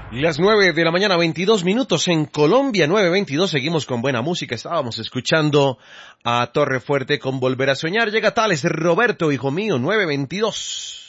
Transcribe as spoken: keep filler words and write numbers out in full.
Las nueve de la mañana, veintidós minutos en Colombia, nueve veintidós, seguimos con buena música. Estábamos escuchando a Torre Fuerte con Volver a Soñar. Llega Tales, Roberto, hijo mío, nueve veintidós.